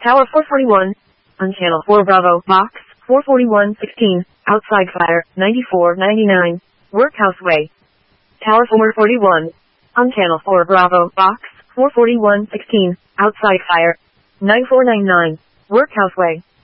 Tower 441. On channel 4 Bravo, box 44116. Outside fire, 9499. Workhouse Way. Tower 441. On channel 4 Bravo, box 44116. Outside fire, 9499. Workhouse Way.